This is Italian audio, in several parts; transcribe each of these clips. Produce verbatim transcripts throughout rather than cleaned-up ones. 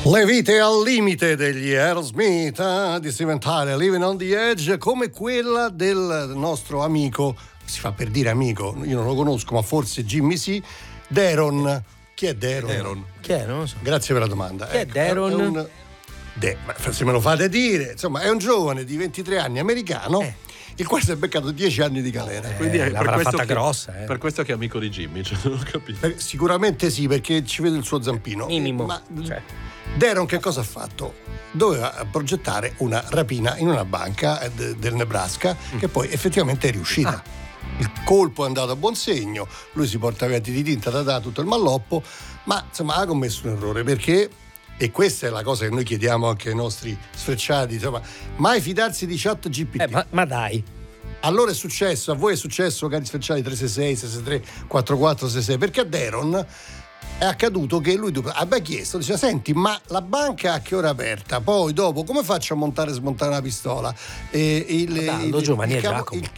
Le vite al limite degli Aerosmith, eh, di Steven Tyler, Living on the Edge, come quella del nostro amico, si fa per dire amico, io non lo conosco, ma forse Jimmy sì, Daron. Chi è Daron? Daron. Chi è? Non lo so. Grazie per la domanda. Chi è ecco, Daron? È un, de, se me lo fate dire, insomma, è un giovane di ventitré anni americano. Eh. Il quale si è beccato dieci anni di galera. Eh, Quindi è l'avrà per fatta che, grossa. Eh. Per questo che è amico di Jimmy, cioè, non ho capito. Per, sicuramente sì, perché ci vede il suo zampino. Minimo. Ma cioè. Daron che cosa ha fatto? Doveva progettare una rapina in una banca de, del Nebraska, mm. che poi effettivamente è riuscita. Ah. Il colpo è andato a buon segno, lui si porta via di tinta da, da tutto il malloppo, ma insomma ha commesso un errore perché, e questa è la cosa che noi chiediamo anche ai nostri sfrecciati, insomma, mai fidarsi di ChatGPT. Eh, ma, ma dai. Allora è successo, a voi è successo, cari sfrecciati tre sei sei, sei sei tre, quattro quattro sei sei, perché a Daron è accaduto che lui abbia chiesto, diceva, senti, ma la banca a che ora è aperta? Poi dopo come faccio a montare e smontare una pistola? E il, il, il, Giovanni il, cavo, il,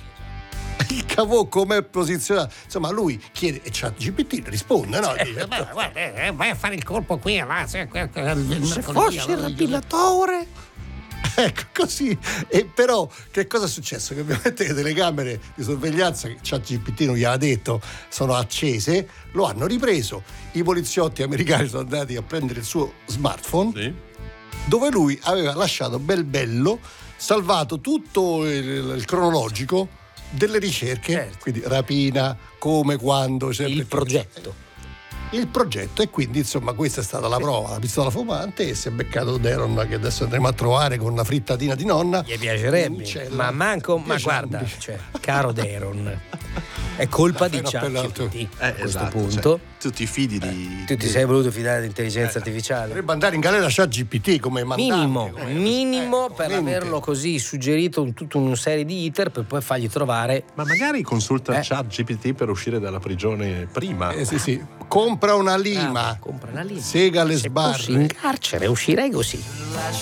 il cavò com'è posizionato? Insomma, lui chiede e ChatGPT risponde, no? Certo. Dice, ma guarda, eh, vai a fare il colpo qui e là, se, se fosse il rapilatore. Ecco, così. E però che cosa è successo? Che ovviamente le telecamere di sorveglianza, che ChatGPT non gliel'ha detto, sono accese, lo hanno ripreso. I poliziotti americani sono andati a prendere il suo smartphone, sì, dove lui aveva lasciato bel bello, salvato tutto il, il cronologico delle ricerche, certo, quindi rapina, come, quando, il progetto. il progetto, e quindi insomma questa è stata la prova, la pistola fumante, e si è beccato Daron che adesso andremo a trovare con una frittatina di nonna. Gli piacerebbe, ma manco, ma guarda, cioè, caro Daron, è colpa di ChatGPT eh, a questo esatto, punto. Cioè, tu ti fidi di... Tu ti sei voluto fidare di intelligenza eh, artificiale? Dovrebbe andare in galera ChatGPT come mandante. Minimo, come minimo eh, per mente. averlo così suggerito un, tutta una serie di iter per poi fargli trovare. Ma magari consulta eh. ChatGPT per uscire dalla prigione prima. Eh, sì, sì. Compra una lima, ah, compra una lima. sega le Se sbarre. fossi in carcere uscirei così.